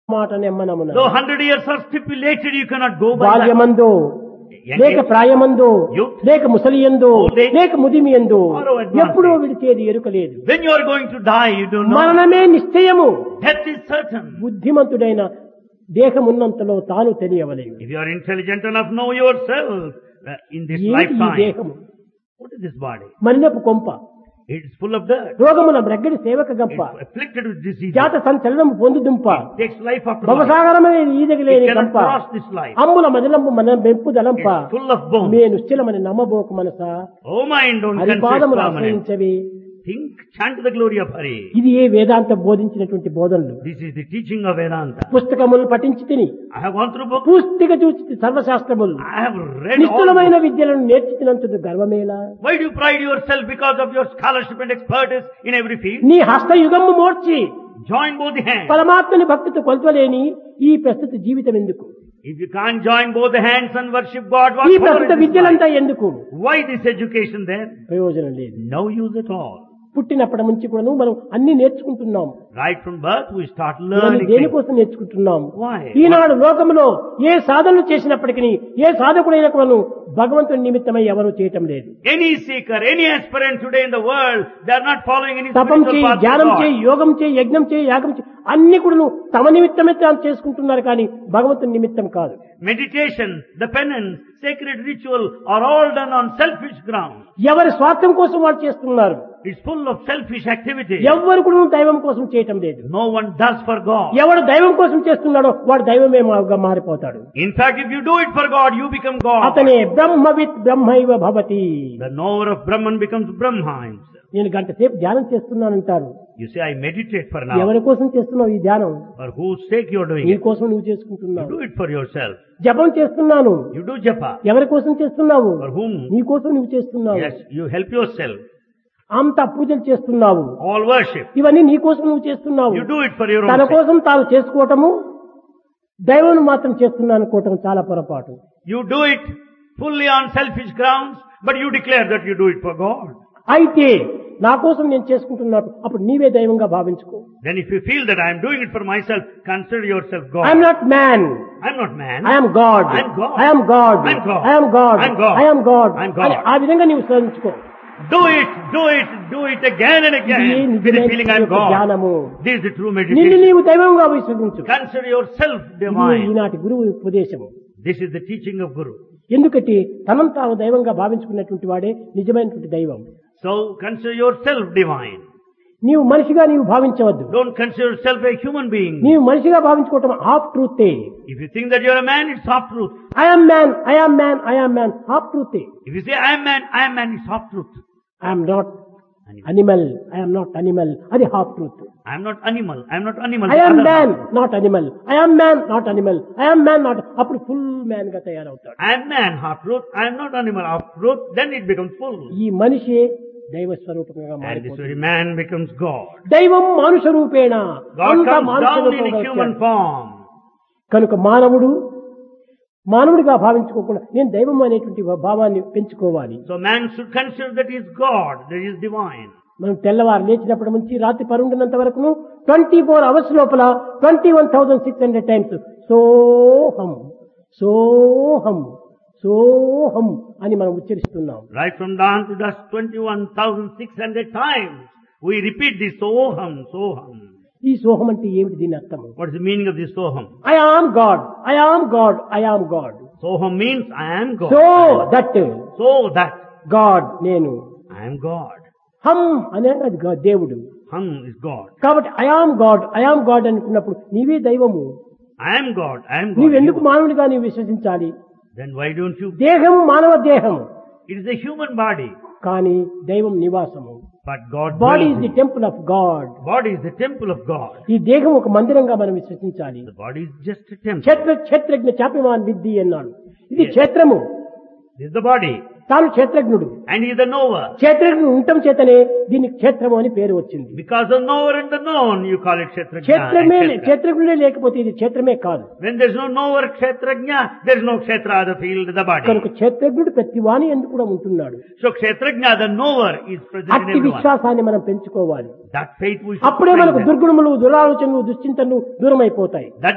మాట నెమ్మనమున Though 100 years are stipulated, you cannot go by that. బాల్యమందు లేక ప్రాయమందు లేక ముసలియందు లేక ముదిమియందు ఎప్పుడూ విడిచేది ఎరుక లేదు. When you are going to die, you don't know. మరణమే నిశ్చయము. Death is certain. బుద్ధిమంతుడైన దేహమున్నంతలో తాను తెలియవలేదు. If you are intelligent enough, know yourself in this ఈ lifetime. దేహము What is this body? మనినపు కొంప, It is full of dirt. రోగముల బ్రగ్గడి సేవక గంప, It's afflicted with disease. జాత సంచలనము పొందుదుంప, It takes life after life. భవసాగరమనే It ఈదగలేని cannot గంప, cross this life. అమ్ముల మదిలంపు మన బెంపు దలంప, It's full of bones. May నిశ్చలమని నమ్మబోకు Manasa, Oh mind, don't confess హరిపాదములు permanent. ఆశ్రయించవి. Think, chant the glory of Hari. ఇది ఏ వేదాంత బోధించినటువంటి బోధనలు. This is the teaching of Vedanta. పుస్తకములు పఠించి తిని I have gone through books. పూర్తిగా చూచి సర్వశాస్త్రములు I have read all నిష్ఠులమైన books. విద్యలను నేర్చినందుకు గర్వమేలా. Why do you pride yourself because of your scholarship and expertise in every field? నీ హస్తయుగము మోర్చి Join both the hands. పరమాత్మని భక్తితో కొలతలేని ఈ ప్రస్తుత జీవితం ఎందుకు? If you can't join both the hands and worship God, what ఈ for ప్రస్తుత is this విద్యలంతా life? ఎందుకు? Why this education then? ప్రయోజనం లేదు. No use at all. పుట్టినప్పటి నుంచి కూడా మనం అన్ని నేర్చుకుంటున్నాం. Right from birth we start మనం learning things. దేనికోసం నేర్చుకుంటున్నాం? Why? ఈనాడు లోకంలో ఏ సాధనలు చేసినప్పటికీ ఏ సాధకుడైన మనం భగవంతుని నిమిత్తమై ఎవరు చేయటం లేదు. Any seeker, any aspirant today in the world, they are not following any తపం spiritual చేయి, path of ధ్యానం God. చేయి, యోగం చేయి, యజ్ఞం చేయి, యాగం చేయి అన్ని కూడా తమ నిమిత్తమే తాను చేసుకుంటున్నారు కానీ భగవంతుని నిమిత్తం కాదు. Meditation, the penance, sacred ritual are all done on selfish grounds. ఎవరి స్వార్థం కోసం వాళ్ళు చేస్తున్నారు. It's full of selfish activity. ఎవరు కూడా దైవం కోసం చేయటం లేదు. No one does for God. ఎవడు దైవం కోసం చేస్తున్నాడో వాడు దైవమే మారిపోతాడు. In fact, if you do it for God, you become God. అతనే బ్రహ్మవిత్ బ్రహ్మైవ భవతి. The knower of Brahman becomes Brahma himself. నేను గంట సేపు ధ్యానం చేస్తున్నానంటారు. You say, I meditate for now. ఎవరి కోసం చేస్తున్నావు ఈ ధ్యానం? For whose sake you are doing నీ it? కోసం నువ్వు You చేసుకుంటున్నావు. do it for yourself. జపం చేస్తున్నాను. You do japa. ఎవరి కోసం చేస్తున్నావు? For whom? నీ కోసం నువ్వు చేస్తున్నావు. Yes, you help yourself. అంత పూజలు చేస్తున్నావు. All worship. ఇవన్నీ నీ కోసం నువ్వు చేస్తున్నావు. You do it for your తన own sake. కోసం తాను చేసుకోవటము, దైవం మాత్రం చేస్తున్నాను అనుకోవటం చాలా పొరపాటు. You do it fully on selfish grounds, but you declare that you do it for God. అయితే నా కోసం నేను చేసుకుంటున్నాను, అప్పుడు నీవే దైవంగా భావించుకో. Then if you feel that I am doing it for myself, consider yourself God. I'm not man, I'm not man. I'm God, I'm God. I'm God, I'm God. I'm God, I'm God. I'm God I'm God. ఆ విధంగా నీవు సాధించుకో. Do it, do it, do it again and ఇది again with the feeling I am God. ధ్యానము. This is the true నిన్ను meditation. నీవు దైవంగా విశ్వసించు. Consider yourself ఇది divine. ఈనాటి గురువు ఉపదేశము. This is the teaching of Guru. ఎందుకంటే తనను తాను దైవంగా భావించుకున్నటువంటి వాడే నిజమైనటువంటి దైవం. So consider yourself divine. నీవు మనిషిగా నీవు భావించవద్దు. Don't consider yourself a human being. నీవు మనిషిగా భావించుకోవటం half ట్రూతే. If you think that you are a man, it's half truth. I'm man, I'm man, I'm man half ట్రూతే. If you say I am man, it's half truth. I'm not animal, I'm not animal అది half truth. I am not animal. I am not animal. I'm The other man half. Not animal, I'm man not animal, I'm man not అప్పుడు full man గా తయారవుతాడు. I am man, half truth. I am not animal, half truth. Then it becomes full. ఈ మనిషి దైవ స్వరూపంగా And this మారిపోతాడు. very man becomes God. దైవం మానుష రూపేణ, God అంతా comes మానుష down in రూపంగా a human వచ్చాడు. form. కనుక మానవుడిగా భావించుకోకుండా నేను దైవం అనేటువంటి భావాన్ని పెంచుకోవాలి. So man should consider that he is God, that he is divine. మనం తెల్లవారు లేచినప్పటి నుంచి రాత్రి పరుండినంత వరకును 24 అవర్స్ లోపల 21,600 టైమ్స్ సోహం సోహం సోహం అని మనం ఉచ్చరిస్తున్నాం. Right from dawn to dusk, 21,600 times we repeat this Soham, Soham. ఈ సోహం అంటే ఏమిటి? దీని అర్థం What is the meaning of this Soham? I am God, I am God, I am God. Soham means I am God. So that So that God నేను, I am God. హం అనే అది దేవుడు. Hum is God. కాబట్టి I am God, I am God అనుకున్నప్పుడు నీవే దైవము. I am God. I am God. నీవెందుకు మానవుడిగా నీవు విశ్వసించాలి? Then why don't you? దేహం మానవ దేహం, It is a human body. కానీ దైవం నివాసము. But God body dwells is the in it. Temple of God. Body is the temple of God. ఈ దేహం ఒక మందిరంగా మనం విశ్వసించాలి. The body is just a temple. క్షేత్రజ్ఞ చాపిమాన్ విద్ధి అన్నాడు. ఇది క్షేత్రము, This is the body. తాను క్షేత్రజ్ఞుడు. And he is the knower. క్షేత్రజ్ఞుడు ఉండటం చేతనే దీనికి క్షేత్రము అని పేరు వచ్చింది. Because the knower and the known, you call it Kshetrajna. క్షేత్రమే and Kshetra. క్షేత్రజ్ఞుడే లేకపోతే ఇది క్షేత్రమే కాదు. When there is no knower, Kshetrajna, there is no Kshetra, the field, the body. కనుక క్షేత్రజ్ఞుడు ప్రతి వాణి ఎందుకు కూడా ఉంటున్నాడు. So Kshetrajna, the knower, is present in అట్టి everyone. విశ్వాసాన్ని మనం పెంచుకోవాలి. That faith we should అప్పుడే మనకు strengthen. దుర్గుణములు, దురాలోచనలు, దుశ్చింతనలు దూరం అయిపోతాయి. That